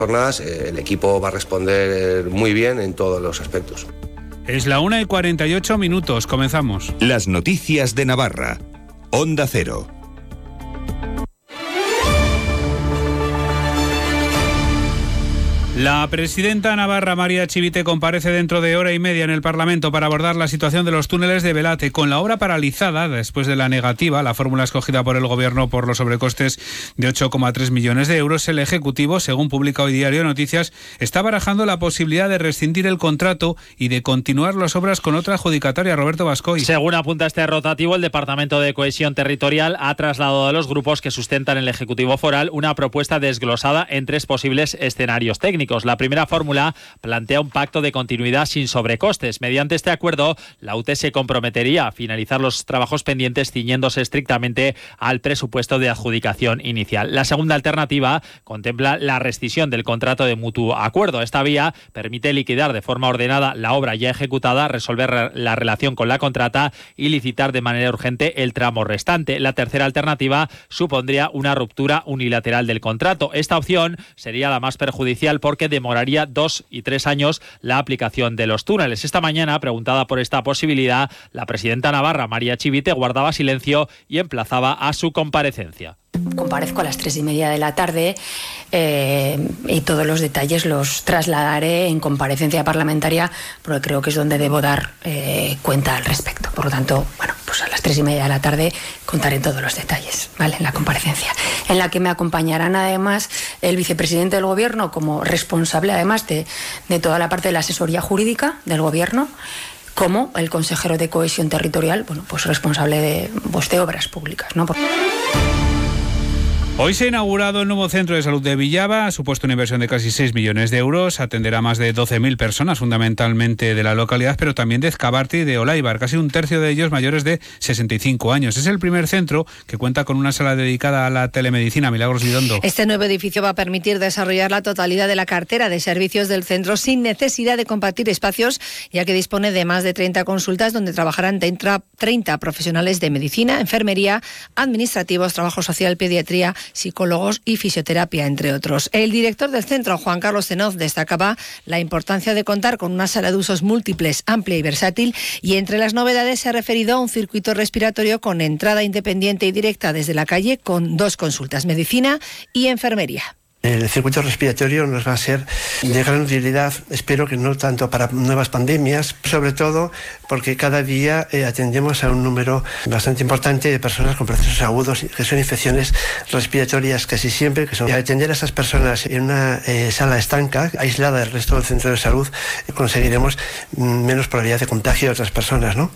jornadas, el equipo va a responder muy bien en todos los aspectos. Es la 1:48, comenzamos. Las noticias de Navarra. Onda Cero. La presidenta navarra María Chivite comparece dentro de hora y media en el Parlamento para abordar la situación de los túneles de Velate. Con la obra paralizada después de la negativa, la fórmula escogida por el Gobierno por los sobrecostes de 8,3 millones de euros, el Ejecutivo, según publica hoy Diario de Noticias, está barajando la posibilidad de rescindir el contrato y de continuar las obras con otra adjudicataria, Roberto Bascoy. Según apunta este rotativo, el Departamento de Cohesión Territorial ha trasladado a los grupos que sustentan el Ejecutivo Foral una propuesta desglosada en 3 posibles escenarios técnicos. La primera fórmula plantea un pacto de continuidad sin sobrecostes. Mediante este acuerdo, la UTE se comprometería a finalizar los trabajos pendientes ciñéndose estrictamente al presupuesto de adjudicación inicial. La segunda alternativa contempla la rescisión del contrato de mutuo acuerdo. Esta vía permite liquidar de forma ordenada la obra ya ejecutada, resolver la relación con la contrata y licitar de manera urgente el tramo restante. La tercera alternativa supondría una ruptura unilateral del contrato. Esta opción sería la más perjudicial porque demoraría 2 y 3 años la aplicación de los túneles. Esta mañana, preguntada por esta posibilidad, la presidenta navarra, María Chivite, guardaba silencio y emplazaba a su comparecencia. Comparezco a las 3:30 de la tarde y todos los detalles los trasladaré en comparecencia parlamentaria porque creo que es donde debo dar cuenta al respecto. Por lo tanto, pues a las 3:30 de la tarde contaré todos los detalles, ¿vale? En la comparecencia, en la que me acompañarán además el vicepresidente del Gobierno como responsable además de toda la parte de la asesoría jurídica del Gobierno, como el consejero de Cohesión Territorial, pues responsable de obras públicas, ¿no? Hoy se ha inaugurado el nuevo centro de salud de Villava. Ha supuesto una inversión de casi 6 millones de euros. Atenderá a más de 12.000 personas, fundamentalmente de la localidad, pero también de Ezcabarte y de Olaibar, casi un tercio de ellos mayores de 65 años. Es el primer centro que cuenta con una sala dedicada a la telemedicina. Milagros Lidondo. Este nuevo edificio va a permitir desarrollar la totalidad de la cartera de servicios del centro sin necesidad de compartir espacios, ya que dispone de más de 30 consultas donde trabajarán 30 profesionales de medicina, enfermería, administrativos, trabajo social, pediatría, psicólogos y fisioterapia, entre otros. El director del centro, Juan Carlos Zenoz, destacaba la importancia de contar con una sala de usos múltiples, amplia y versátil, y entre las novedades se ha referido a un circuito respiratorio con entrada independiente y directa desde la calle con 2 consultas, medicina y enfermería. El circuito respiratorio nos va a ser de gran utilidad, espero que no tanto para nuevas pandemias, sobre todo porque cada día atendemos a un número bastante importante de personas con procesos agudos, que son infecciones respiratorias casi siempre, que son atender a esas personas en una sala estanca, aislada del resto del centro de salud, conseguiremos menos probabilidad de contagio de otras personas, ¿no?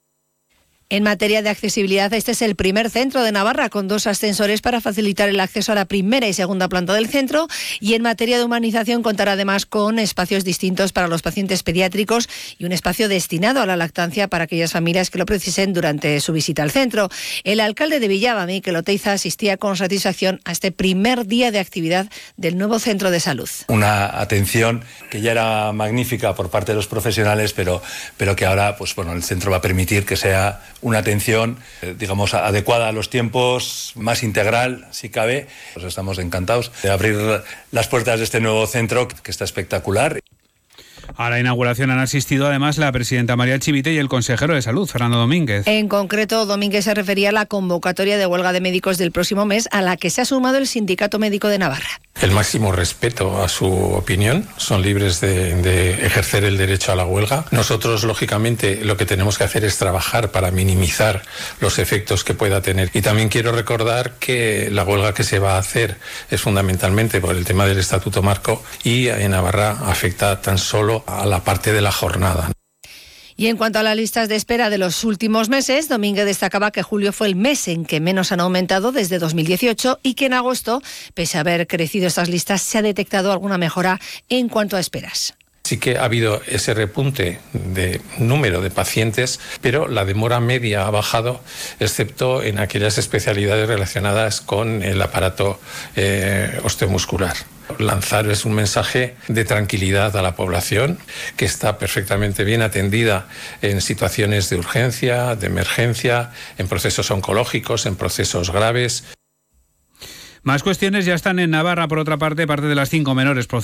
En materia de accesibilidad, este es el primer centro de Navarra con 2 ascensores para facilitar el acceso a la primera y segunda planta del centro, y en materia de humanización contará además con espacios distintos para los pacientes pediátricos y un espacio destinado a la lactancia para aquellas familias que lo precisen durante su visita al centro. El alcalde de Villava, Mikel Oteiza, asistía con satisfacción a este primer día de actividad del nuevo centro de salud. Una atención que ya era magnífica por parte de los profesionales, pero que ahora el centro va a permitir que sea una atención, adecuada a los tiempos, más integral, si cabe. Pues estamos encantados de abrir las puertas de este nuevo centro, que está espectacular. A la inauguración han asistido además la presidenta María Chivite y el consejero de Salud, Fernando Domínguez. En concreto, Domínguez se refería a la convocatoria de huelga de médicos del próximo mes, a la que se ha sumado el Sindicato Médico de Navarra. El máximo respeto a su opinión, son libres de ejercer el derecho a la huelga. Nosotros, lógicamente, lo que tenemos que hacer es trabajar para minimizar los efectos que pueda tener. Y también quiero recordar que la huelga que se va a hacer es fundamentalmente por el tema del Estatuto Marco, y en Navarra afecta tan solo a la parte de la jornada. Y en cuanto a las listas de espera de los últimos meses, Domínguez destacaba que julio fue el mes en que menos han aumentado desde 2018 y que en agosto, pese a haber crecido estas listas, se ha detectado alguna mejora en cuanto a esperas. Sí que ha habido ese repunte de número de pacientes, pero la demora media ha bajado, excepto en aquellas especialidades relacionadas con el aparato osteomuscular. Lanzar es un mensaje de tranquilidad a la población, que está perfectamente bien atendida en situaciones de urgencia, de emergencia, en procesos oncológicos, en procesos graves. Más cuestiones ya están en Navarra, por otra parte de las 5 menores